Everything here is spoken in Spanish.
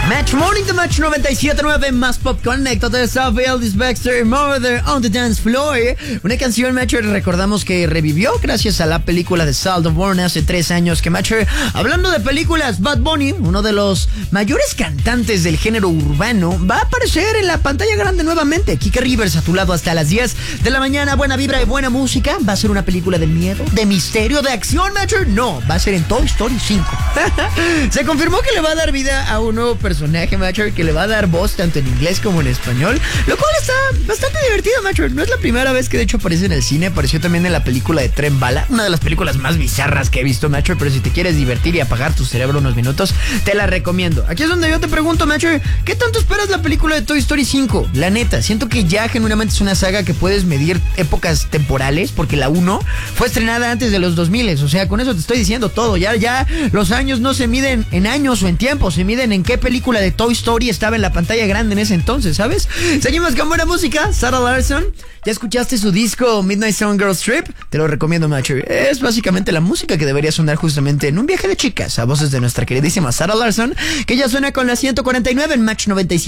Match Morning de Match 97.9 más Pop Connect de South Elvis Baxter Mother on the Dance Floor. Una canción, Match, recordamos que revivió gracias a la película de Salt of Born hace 3 años. Que, Match, hablando de películas, Bad Bunny, uno de los mayores cantantes del género urbano, va a aparecer en la pantalla grande nuevamente. Kike Rivers a tu lado hasta las 10 de la mañana. Buena vibra y buena música. ¿Va a ser una película de miedo, de misterio, de acción, Match? No, va a ser en Toy Story 5. Se confirmó que le va a dar vida a un nuevo personaje, Matcher, que le va a dar voz tanto en inglés como en español, lo cual está bastante divertido, Matcher. No es la primera vez que de hecho aparece en el cine, apareció también en la película de Tren Bala, una de las películas más bizarras que he visto, Matcher, pero si te quieres divertir y apagar tu cerebro unos minutos, te la recomiendo. Aquí es donde yo te pregunto, Matcher, ¿qué tanto esperas la película de Toy Story 5? La neta, siento que ya genuinamente es una saga que puedes medir épocas temporales, porque la 1 fue estrenada antes de los 2000, o sea, con eso te estoy diciendo todo. Ya los años no se miden en años o en tiempo, se miden en qué película de Toy Story estaba en la pantalla grande en ese entonces, ¿sabes? Seguimos con buena música. Sarah Larson, ¿ya escuchaste su disco Midnight Sun Girls Trip? Te lo recomiendo, Macho. Es básicamente la música que debería sonar justamente en un viaje de chicas, a voces de nuestra queridísima Sarah Larson, que ya suena con la 149 en Match 97.